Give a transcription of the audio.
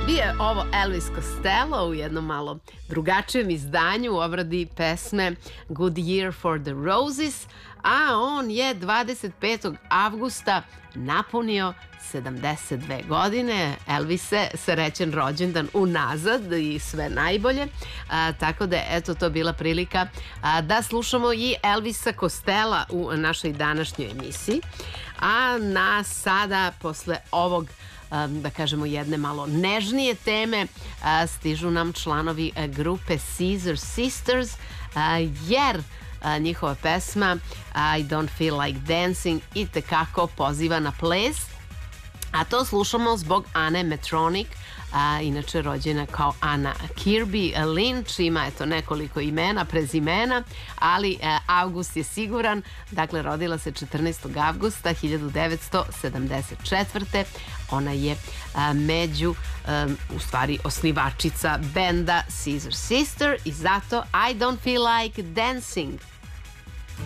Bio je ovo Elvis Costello u jednom malo drugačijem izdanju u obradi pesme Good Year for the Roses, a on je 25. avgusta napunio 72 godine. Elvise, srećen rođendan unazad i sve najbolje. Tako da je eto to bila prilika da slušamo i Elvisa Costello u našoj današnjoj emisiji. A na sada, posle ovog da kažemo jedne malo nežnije teme, stižu nam članovi grupe Scissor Sisters, jer njihova pesma I Don't Feel Like Dancing i tekako poziva na ples, a to slušamo zbog Ane Metronik, inače rođena kao Anna Kirby Lynch, ima eto nekoliko imena, prezimena, ali avgust je siguran, dakle rodila se 14. avgusta 1974. Ona je među, u stvari, osnivačica benda Scissor Sister i zato I Don't Feel Like Dancing.